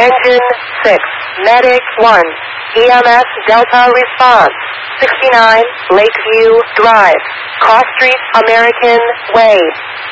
Engine 6, Medic 1, EMS Delta Response, 69 Lakeview Drive, Cross Street, American Way.